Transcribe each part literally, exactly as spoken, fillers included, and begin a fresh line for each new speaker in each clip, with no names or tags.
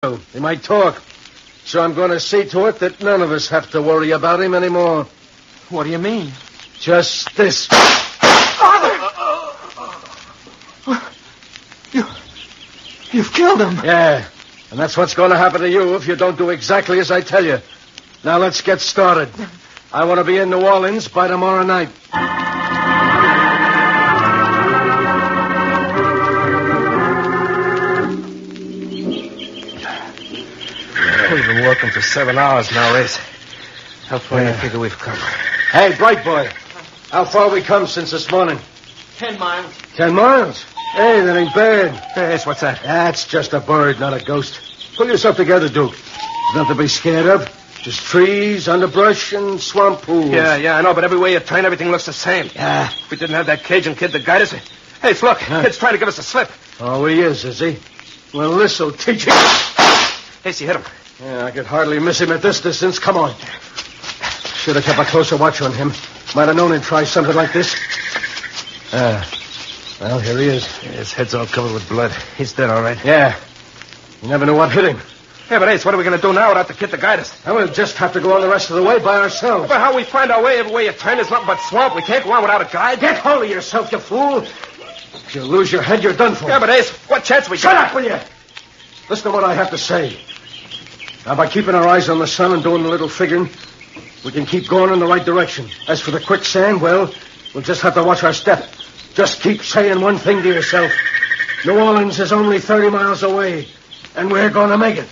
He might talk. So I'm going to see to it that none of us have to worry about him anymore.
What do you mean?
Just this.
You... You've killed him.
Yeah. And that's what's going to happen to you if you don't do exactly as I tell you. Now let's get started. I want to be in New Orleans by tomorrow night.
We've been working for seven hours now, Ace. How far do you figure we've come?
Hey, Bright Boy. How far we come since this morning?
Ten miles.
Ten miles? Hey, that ain't bad.
Hey, Ace, what's that?
That's just a bird, not a ghost. Pull yourself together, Duke. There's nothing to be scared of. Just trees, underbrush, and swamp pools.
Yeah, yeah, I know, but every way you turn, everything looks the same.
Yeah.
If we didn't have that Cajun kid to guide us... Hey, Ace, look.
Huh?
Kid's trying to give us a slip.
Oh, he is, is he? Well, this'll teach him.
Ace, you hit him.
Yeah, I could hardly miss him at this distance. Come on. Should have kept a closer watch on him. Might have known he'd try something like this. Ah. Well, here he is.
Yeah, his head's all covered with blood. He's dead, all right.
Yeah. You never knew what hit him.
Yeah, but Ace, what are we going to do now without the kid to guide us?
Well, we'll just have to go on the rest of the way by ourselves.
But how we find our way every way you turn is nothing but swamp. We can't go on without a guide.
Get hold of yourself, you fool. If you lose your head, you're done for.
Yeah, but Ace, what chance we
Shut
got?
up, will you? Listen to what I have to say. Now, by keeping our eyes on the sun and doing a little figuring, we can keep going in the right direction. As for the quicksand, well, we'll just have to watch our step. Just keep saying one thing to yourself. New Orleans is only thirty miles away, and we're going to make it.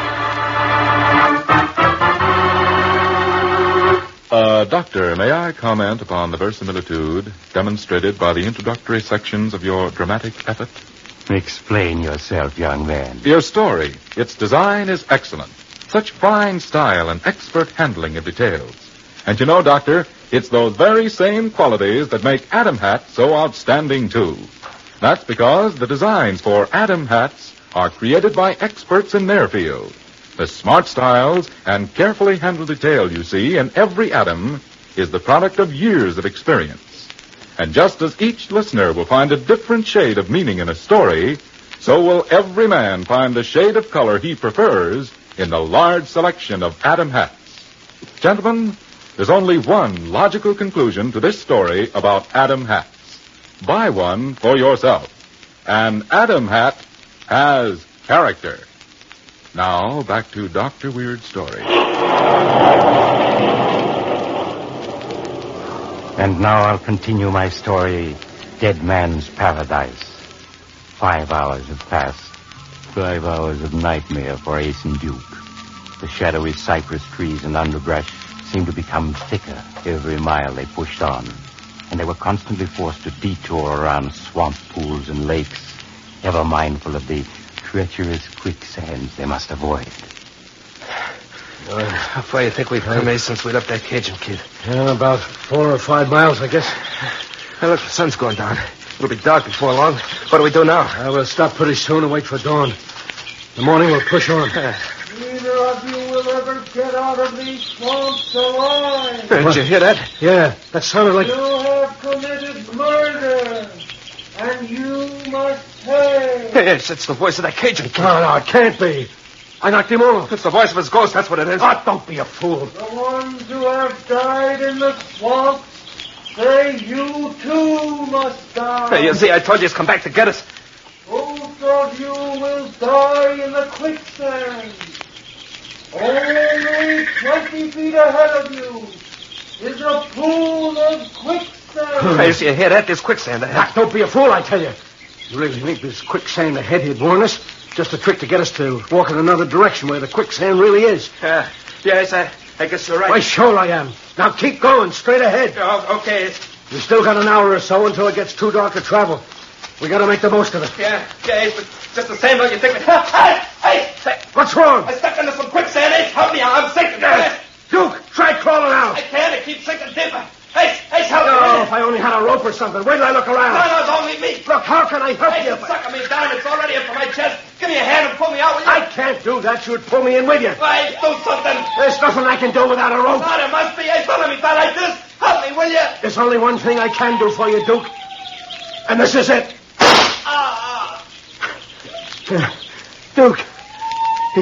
Uh, Doctor, may I comment upon the verisimilitude demonstrated by the introductory sections of your dramatic effort?
Explain yourself, young man.
Your story, its design is excellent. Such fine style and expert handling of details. And you know, Doctor, it's those very same qualities that make Adam Hat so outstanding, too. That's because the designs for Adam hats are created by experts in their field. The smart styles and carefully handled detail you see in every Adam is the product of years of experience. And just as each listener will find a different shade of meaning in a story, so will every man find the shade of color he prefers in the large selection of Adam hats. Gentlemen, there's only one logical conclusion to this story about Adam hats. Buy one for yourself. An Adam hat has character. Now, back to Doctor Weird's story.
And now I'll continue my story, Dead Man's Paradise. Five hours have passed. Five hours of nightmare for Ace and Duke. The shadowy cypress trees and underbrush seemed to become thicker every mile they pushed on, and they were constantly forced to detour around swamp pools and lakes, ever mindful of the treacherous quicksands they must avoid.
Uh, how far do you think we've come, Ace, since we left that Cajun kid?
Yeah, about four or five miles, I guess.
Hey, look, the sun's going down. It'll be dark before long. What do we do now?
Uh, we'll stop pretty soon and wait for dawn. In the morning, we'll push on.
Uh,
Neither of you will ever get out of these swamps alive.
did you hear that?
Yeah, that sounded like...
You have committed murder, and you must pay.
Hey, Ace, it's the voice of that Cajun kid.
No, no, it can't be. I knocked him off.
It's the voice of his ghost, that's what it is.
Oh, don't be a fool.
The ones who have died in the swamps say you too must die.
Hey, you see, I told you he's come back to get us.
Both of you will die in the quicksand. Only twenty feet ahead of you is a pool of quicksand.
Hey, you see, you hear that? There's quicksand ahead.
Doc, don't be a fool, I tell you. You really think this quicksand ahead he'd warn us? Just a trick to get us to walk in another direction where the quicksand really is.
Uh, yes, I, I guess you're right.
Why, sure I am. Now keep going, straight ahead.
Oh, okay.
We've still got an hour or so until it gets too dark to travel. We gotta make the most of it.
Yeah, yeah, but just the same, don't you think? Hey, hey, hey!
What's wrong?
I stuck into some quicksand, Ace. Help me out. I'm sinking.
Uh, Duke, try crawling out.
I can't. It keeps sinking deeper. Ace, Ace, help
Oh,
me.
if I only had a rope or something. Wait till I look
No,
around.
no, it's only me.
Look, how can I help
Ace,
you?
it's sucking me down. It's already up to my chest. Give me a hand and pull me out, will you?
I can't do that. You'd pull me in with you.
Ace, do something.
There's nothing I can do without a rope.
Oh, there must be. Ace, don't let me die like this. Help me, will you?
There's only one thing I can do for you, Duke. And this is it.
Ah, ah.
Duke,